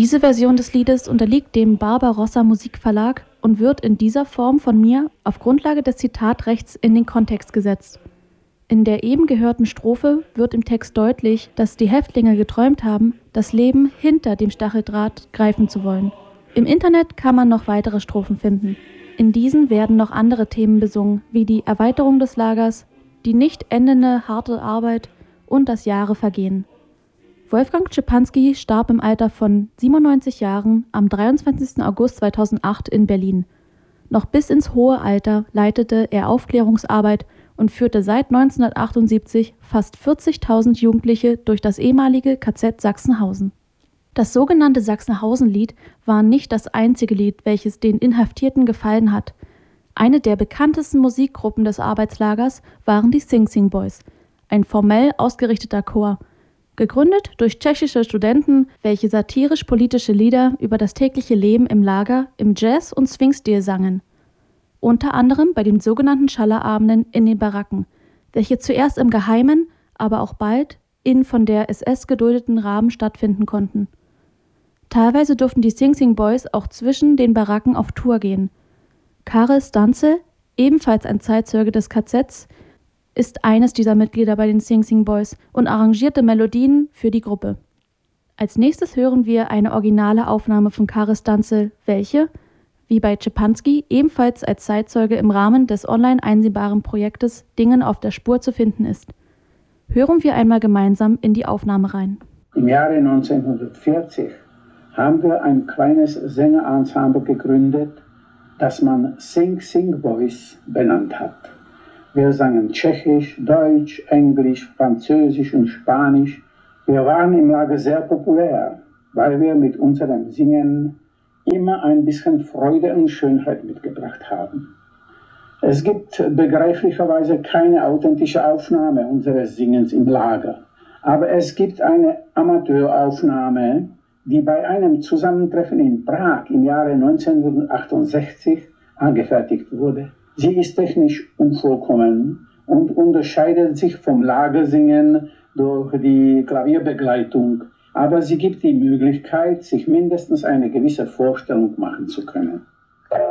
Diese Version des Liedes unterliegt dem Barbarossa Musikverlag und wird in dieser Form von mir auf Grundlage des Zitatrechts in den Kontext gesetzt. In der eben gehörten Strophe wird im Text deutlich, dass die Häftlinge geträumt haben, das Leben hinter dem Stacheldraht greifen zu wollen. Im Internet kann man noch weitere Strophen finden. In diesen werden noch andere Themen besungen, wie die Erweiterung des Lagers, die nicht endende harte Arbeit und das Jahre vergehen. Wolfgang Szczepanski starb im Alter von 97 Jahren am 23. August 2008 in Berlin. Noch bis ins hohe Alter leitete er Aufklärungsarbeit und führte seit 1978 fast 40.000 Jugendliche durch das ehemalige KZ Sachsenhausen. Das sogenannte Sachsenhausen-Lied war nicht das einzige Lied, welches den Inhaftierten gefallen hat. Eine der bekanntesten Musikgruppen des Arbeitslagers waren die Sing Sing Boys, ein formell ausgerichteter Chor, gegründet durch tschechische Studenten, welche satirisch-politische Lieder über das tägliche Leben im Lager im Jazz- und Swing-Stil sangen. Unter anderem bei den sogenannten Schallerabenden in den Baracken, welche zuerst im Geheimen, aber auch bald in von der SS geduldeten Rahmen stattfinden konnten. Teilweise durften die Sing Sing Boys auch zwischen den Baracken auf Tour gehen. Karel Stanzel, ebenfalls ein Zeitzeuge des KZs, ist eines dieser Mitglieder bei den Sing Sing Boys und arrangierte Melodien für die Gruppe. Als nächstes hören wir eine originale Aufnahme von Karel Stanzel, welche, wie bei Szczepanski, ebenfalls als Zeitzeuge im Rahmen des online einsehbaren Projektes Dingen auf der Spur zu finden ist. Hören wir einmal gemeinsam in die Aufnahme rein. Im Jahre 1940 haben wir ein kleines Sängerensemble gegründet, das man Sing Sing Boys benannt hat. Wir sangen Tschechisch, Deutsch, Englisch, Französisch und Spanisch. Wir waren im Lager sehr populär, weil wir mit unserem Singen immer ein bisschen Freude und Schönheit mitgebracht haben. Es gibt begreiflicherweise keine authentische Aufnahme unseres Singens im Lager, aber es gibt eine Amateuraufnahme, die bei einem Zusammentreffen in Prag im Jahre 1968 angefertigt wurde. Sie ist technisch unvollkommen und unterscheidet sich vom Lagersingen durch die Klavierbegleitung, aber sie gibt die Möglichkeit, sich mindestens eine gewisse Vorstellung machen zu können.